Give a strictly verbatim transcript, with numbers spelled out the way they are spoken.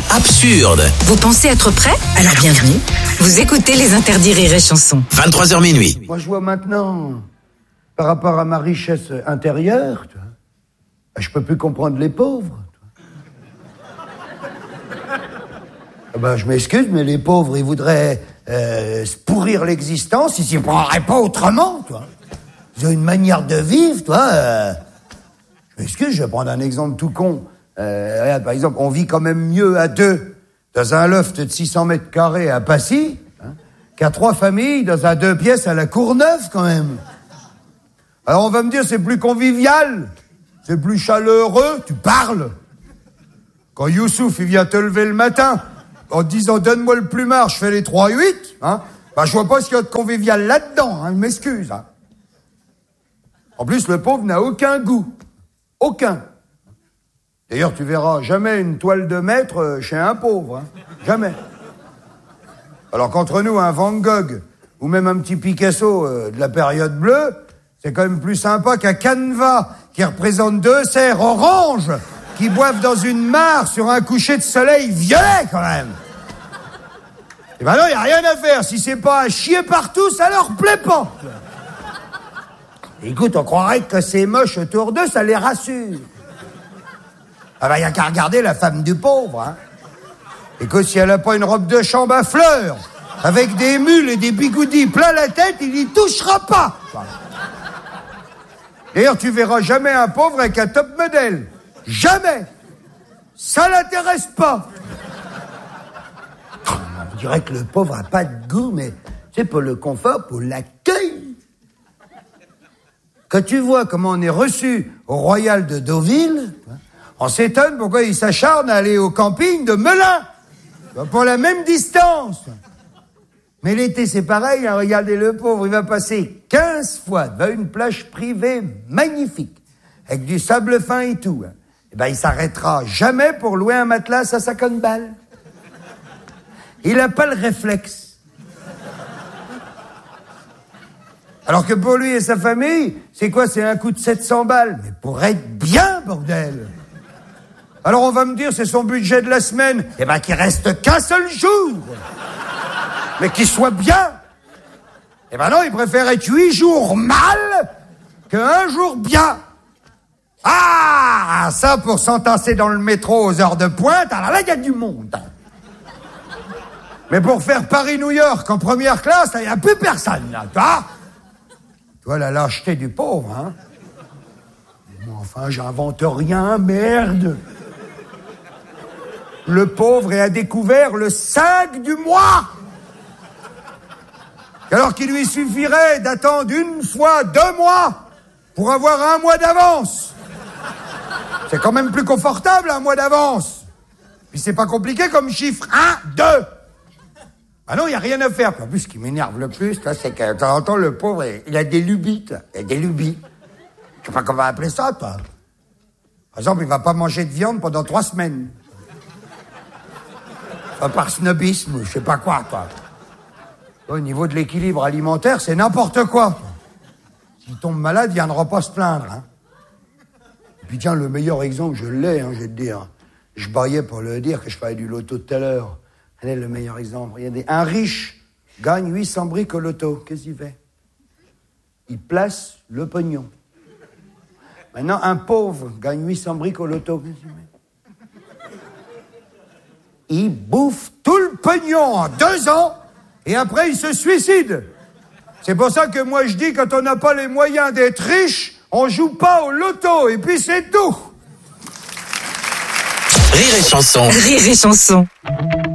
absurde. Vous pensez être prêt? Alors bienvenue. Vous écoutez les interdits Rire et Chanson. vingt-trois heures minuit. Moi, je vois maintenant, par rapport à ma richesse intérieure, tu vois, je peux plus comprendre les pauvres. Ben, je m'excuse, mais les pauvres, ils voudraient euh, se pourrir l'existence, ils s'y prendraient pas autrement, tu vois. Ils ont une manière de vivre, tu vois. Euh, je m'excuse, je vais prendre un exemple tout con. Euh, regarde, par exemple, on vit quand même mieux à deux dans un loft de six cents mètres carrés à Passy, hein, qu'à trois familles dans un deux pièces à la Courneuve, quand même. Alors on va me dire, c'est plus convivial, c'est plus chaleureux, tu parles. Quand Youssouf, il vient te lever le matin, en te disant, donne-moi le plumard, je fais les trois huit, hein, bah je vois pas ce qu'il y a de convivial là-dedans, hein, je m'excuse, hein. En plus, le pauvre n'a aucun goût. Aucun. D'ailleurs, tu verras jamais une toile de maître chez un pauvre, hein. Jamais. Alors qu'entre nous, un Van Gogh, ou même un petit Picasso euh, de la période bleue, c'est quand même plus sympa qu'un canevas qui représente deux cerfs oranges qui boivent dans une mare sur un coucher de soleil violet, quand même. Et ben non, il n'y a rien à faire. Si c'est pas à chier partout, ça leur plaît pas. Écoute, on croirait que c'est moche autour d'eux, ça les rassure. Ah ben, il n'y a qu'à regarder la femme du pauvre, hein. Écoute, si elle n'a pas une robe de chambre à fleurs, avec des mules et des bigoudis plein la tête, il n'y touchera pas. D'ailleurs, tu verras jamais un pauvre avec un top modèle. Jamais. Ça l'intéresse pas. On dirait que le pauvre a pas de goût, mais c'est pour le confort, pour l'accueil. Quand tu vois comment on est reçu au Royal de Deauville, on s'étonne pourquoi il s'acharne à aller au camping de Melun, pour la même distance. Mais l'été, c'est pareil, hein, regardez le pauvre, il va passer quinze fois devant une plage privée magnifique, avec du sable fin et tout. Hein. Et ben, il s'arrêtera jamais pour louer un matelas à cinquante balles. Il n'a pas le réflexe. Alors que pour lui et sa famille, c'est quoi? C'est un coup de sept cents balles. Mais pour être bien, bordel. Alors on va me dire, c'est son budget de la semaine. Eh ben, qu'il reste qu'un seul jour. Mais qu'il soit bien. Eh ben non, il préfère être huit jours mal qu'un jour bien. Ah, ça pour s'entasser dans le métro aux heures de pointe, alors là, il y a du monde. Mais pour faire Paris-New York en première classe, il n'y a plus personne, là, tu vois. Tu vois la lâcheté du pauvre, hein. Bon, enfin, j'invente rien, merde. Le pauvre est à découvert le cinq du mois. Alors qu'il lui suffirait d'attendre une fois deux mois pour avoir un mois d'avance. C'est quand même plus confortable, un mois d'avance. Puis c'est pas compliqué comme chiffre. Un, deux. Ah non, il n'y a rien à faire. En plus, ce qui m'énerve le plus, là, c'est que de temps en temps, le pauvre, il a des lubies. Il a des lubies. Je sais pas comment appeler ça, toi. Par exemple, il va pas manger de viande pendant trois semaines. Enfin, par snobisme, je sais pas quoi, toi. Au niveau de l'équilibre alimentaire, c'est n'importe quoi. S'il tombe malade, il viendra pas se plaindre, hein. Et puis tiens, le meilleur exemple, je l'ai, hein, je vais te dire. Je baillais pour le dire que je parlais du loto tout à l'heure. Quel est le meilleur exemple? Regardez, un riche gagne huit cents briques au loto. Qu'est-ce qu'il fait? Il place le pognon. Maintenant, un pauvre gagne huit cents briques au loto. Qu'est-ce qu'il fait? Il bouffe tout le pognon en deux ans et après il se suicide. C'est pour ça que moi je dis, quand on n'a pas les moyens d'être riche, on joue pas au loto et puis c'est tout. Rire et Chanson. Rire et Chanson.